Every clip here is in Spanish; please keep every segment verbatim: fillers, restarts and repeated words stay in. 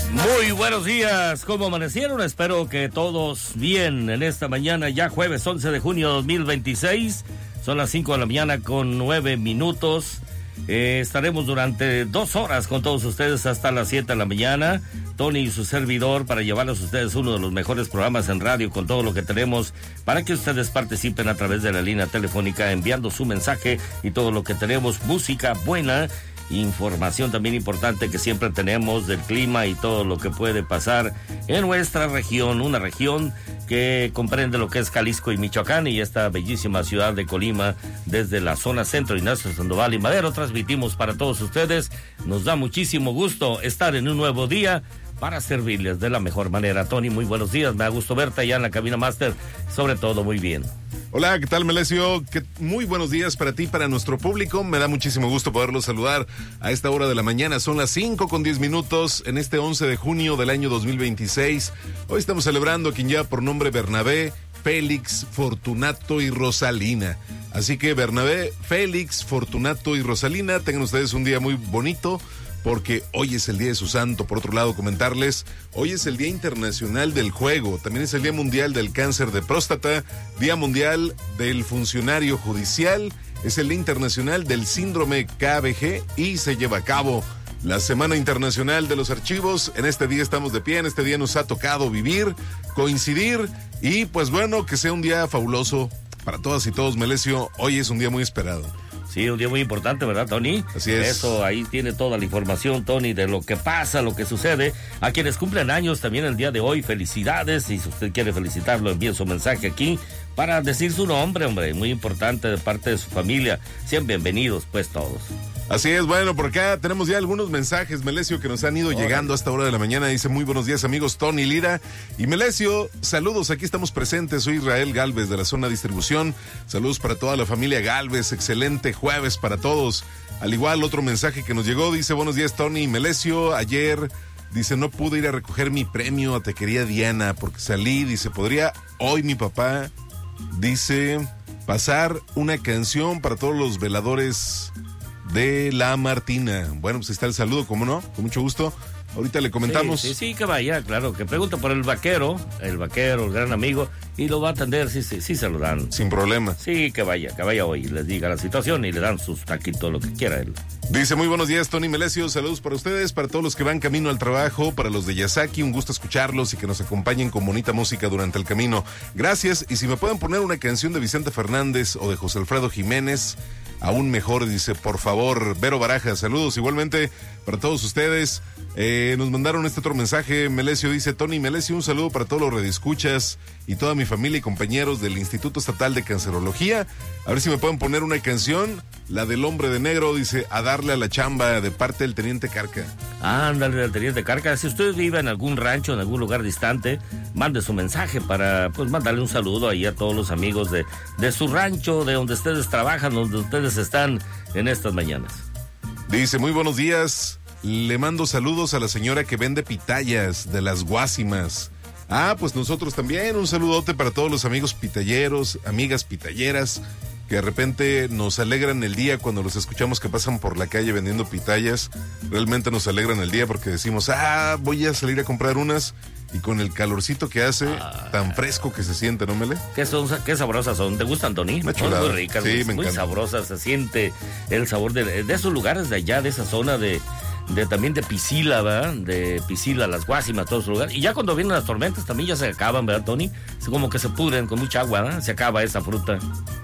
Muy buenos días, ¿cómo amanecieron? Espero que todos bien en esta mañana, ya jueves once de junio de dos mil veintiséis. Son las cinco de la mañana con nueve minutos. Eh, estaremos durante dos horas con todos ustedes hasta las siete de la mañana. Tony y su servidor para llevarles a ustedes uno de los mejores programas en radio con todo lo que tenemos para que ustedes participen a través de la línea telefónica enviando su mensaje y todo lo que tenemos, música buena, información también importante que siempre tenemos del clima y todo lo que puede pasar en nuestra región, una región que comprende lo que es Jalisco y Michoacán y esta bellísima ciudad de Colima desde la zona centro, Ignacio Sandoval y Madero. Transmitimos para todos ustedes. Nos da muchísimo gusto estar en un nuevo día para servirles de la mejor manera. Tony, muy buenos días, me da gusto verte allá en la cabina máster, sobre todo muy bien. Hola, ¿qué tal, Melesio? ¿Qué? Muy buenos días para ti, para nuestro público. Me da muchísimo gusto poderlos saludar a esta hora de la mañana. Son las cinco con diez minutos en este once de junio del año dos mil veintiséis. Hoy estamos celebrando a quien lleva por nombre Bernabé, Félix, Fortunato y Rosalina. Así que Bernabé, Félix, Fortunato y Rosalina, tengan ustedes un día muy bonito, porque hoy es el día de su santo. Por otro lado, comentarles, hoy es el Día Internacional del Juego, también es el Día Mundial del Cáncer de Próstata, Día Mundial del Funcionario Judicial, es el Día Internacional del Síndrome K B G y se lleva a cabo la Semana Internacional de los Archivos. En este día estamos de pie, en este día nos ha tocado vivir, coincidir y pues bueno, que sea un día fabuloso para todas y todos, Melesio. Hoy es un día muy esperado. Sí, un día muy importante, ¿verdad, Tony? Así es. Eso, ahí tiene toda la información, Tony, de lo que pasa, lo que sucede. A quienes cumplen años también el día de hoy, felicidades. Y si usted quiere felicitarlo, envíe su mensaje aquí para decir su nombre, hombre. Muy importante de parte de su familia. Sean bienvenidos, pues, todos. Así es, bueno, por acá tenemos ya algunos mensajes, Melesio, que nos han ido Órale. llegando a esta hora de la mañana. Dice, muy buenos días, amigos Tony Lira y Melesio, saludos, aquí estamos presentes. Soy Israel Galvez de la zona distribución. Saludos para toda la familia Galvez, excelente jueves para todos. Al igual, otro mensaje que nos llegó, dice, buenos días, Tony y Melesio. Ayer, dice, no pude ir a recoger mi premio a Te Quería Diana porque salí. Dice, podría hoy mi papá, dice, pasar una canción para todos los veladores de La Martina. Bueno, pues ahí está el saludo, ¿cómo no? Con mucho gusto. Ahorita le comentamos. Sí, sí, sí, que vaya, claro, que pregunta por el vaquero, el vaquero, el gran amigo, y lo va a atender, sí, sí, sí se lo dan. Sin problema. Sí, que vaya, que vaya hoy, les diga la situación y le dan sus taquitos, lo que quiera él. Dice, muy buenos días, Tony Melesio, saludos para ustedes, para todos los que van camino al trabajo, para los de Yasaki, un gusto escucharlos y que nos acompañen con bonita música durante el camino. Gracias, y si me pueden poner una canción de Vicente Fernández o de José Alfredo Jiménez, aún mejor, dice, por favor. Vero Baraja, saludos igualmente para todos ustedes. Eh, nos mandaron este otro mensaje, Melesio dice, Tony Melesio, un saludo para todos los radioescuchas y toda mi familia y compañeros del Instituto Estatal de Cancerología. A ver si me pueden poner una canción, la del Hombre de Negro, dice, a darle a la chamba de parte del Teniente Carca. Ándale, del Teniente Carca. Si usted vive en algún rancho, en algún lugar distante, mande su mensaje para, pues, mandarle un saludo ahí a todos los amigos de, de su rancho, de donde ustedes trabajan, donde ustedes están en estas mañanas. Dice, muy buenos días. Le mando saludos a la señora que vende pitayas de las Guásimas. Ah, pues nosotros también, un saludote para todos los amigos pitalleros, amigas pitalleras, que de repente nos alegran el día cuando los escuchamos que pasan por la calle vendiendo pitayas. Realmente nos alegran el día porque decimos, ah, voy a salir a comprar unas. Y con el calorcito que hace, ah, tan fresco que se siente, ¿no, Mele? ¿Qué, son, qué sabrosas son? ¿Te gustan, Tony? Muy ricas, sí, muy, me muy sabrosas. Se siente el sabor de, de esos lugares de allá, de esa zona de... de también de Piscila, ¿verdad? De Piscila, las Guásimas, todos los lugares. Y ya cuando vienen las tormentas también ya se acaban, ¿verdad, Tony? Es como que se pudren con mucha agua, ¿verdad? Se acaba esa fruta.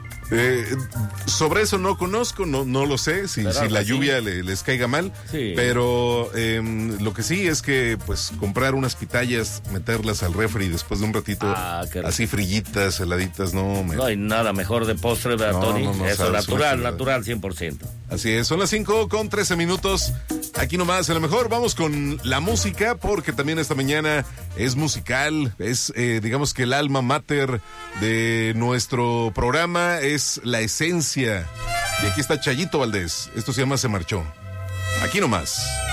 Eh, sobre eso no conozco, no, no lo sé, si, si la lluvia le, les caiga mal, sí. Pero eh, lo que sí es que pues comprar unas pitayas, meterlas al refri después de un ratito, ah, así frillitas, heladitas, no me... No hay nada mejor de postre, ¿verdad, no, Tony? No, no, eso, natural, natural, cien por ciento. Así es, son las cinco con trece minutos, aquí nomás, a lo mejor vamos con la música, porque también esta mañana es musical, es eh, digamos que el alma mater de nuestro programa, es la esencia. Y aquí está Chayito Valdés, esto se llama Se Marchó. Aquí nomás.